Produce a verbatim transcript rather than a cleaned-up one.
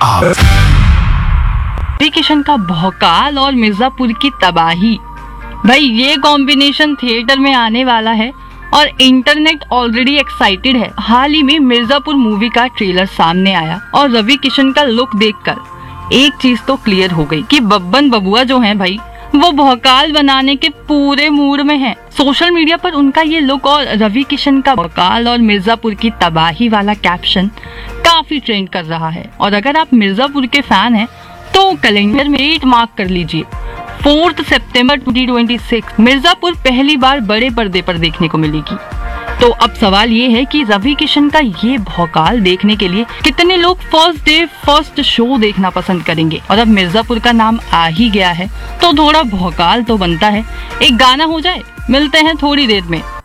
रवि किशन का भौकाल और मिर्जापुर की तबाही, भाई ये कॉम्बिनेशन थिएटर में आने वाला है और इंटरनेट ऑलरेडी एक्साइटेड है। हाल ही में मिर्जापुर मूवी का ट्रेलर सामने आया और रवि किशन का लुक देखकर एक चीज तो क्लियर हो गई कि बब्बन बबुआ जो हैं भाई वो भौकाल बनाने के पूरे मूड में हैं। सोशल मीडिया पर उनका ये लुक और रवि किशन का भौकाल और मिर्जापुर की तबाही वाला कैप्शन काफी ट्रेंड कर रहा है। और अगर आप मिर्जापुर के फैन हैं तो कैलेंडर में डेट मार्क कर लीजिए, फोर्थ सितंबर दो हज़ार छब्बीस मिर्जापुर पहली बार बड़े पर्दे पर देखने को मिलेगी। तो अब सवाल ये है कि रवि किशन का ये भौकाल देखने के लिए कितने लोग फर्स्ट डे फर्स्ट शो देखना पसंद करेंगे। और अब मिर्जापुर का नाम आ ही गया है तो थोड़ा भौकाल तो बनता है। एक गाना हो जाए, मिलते हैं थोड़ी देर में।